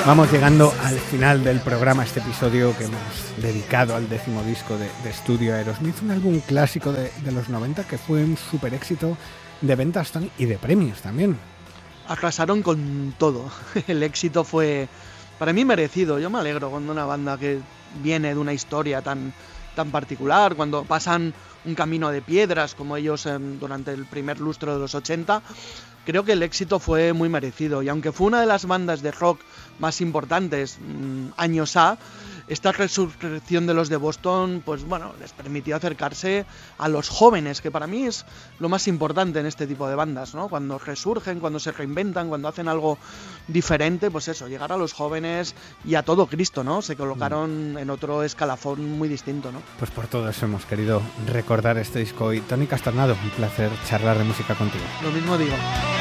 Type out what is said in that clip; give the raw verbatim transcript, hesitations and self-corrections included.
Vamos llegando al final del programa, este episodio que hemos dedicado al décimo disco de, de estudio Aerosmith, un álbum clásico de, de los noventa que fue un súper éxito de ventas y de premios también. Arrasaron con todo, el éxito fue para mí merecido. Yo me alegro cuando una banda que viene de una historia tan, tan particular, cuando pasan un camino de piedras como ellos eh, durante el primer lustro de los ochenta, creo que el éxito fue muy merecido. Y aunque fue una de las bandas de rock más importantes mmm, años A, esta resurrección de los de Boston, pues bueno, les permitió acercarse a los jóvenes, que para mí es lo más importante en este tipo de bandas, ¿no? Cuando resurgen, cuando se reinventan, cuando hacen algo diferente, pues eso, llegar a los jóvenes y a todo Cristo, ¿no? Se colocaron en otro escalafón muy distinto, ¿no? Pues por todo eso hemos querido recordar este disco. Y Toni Castornado, un placer charlar de música contigo. Lo mismo digo.